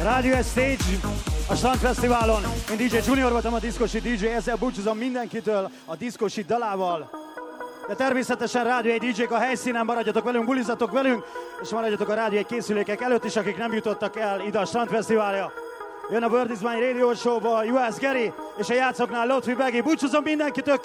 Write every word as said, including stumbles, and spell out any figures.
Radio Stage a Strandfesztiválon. Én dé dzsé Junior voltam, a Diszkosi dé dzsé, ezzel búcsúzom mindenkitől a Diszkosi dalával. De természetesen Rádió egy dé dzsék a helyszínen, maradjatok velünk, bulizatok velünk, és maradjatok a Rádió egy készülékek előtt is, akik nem jutottak el ide a Strandfesztiválra. Jön a World is Mine Radio Show-ba, u es Gary, és a játszoknál Lotfi Begi. Búcsúzom mindenkitől!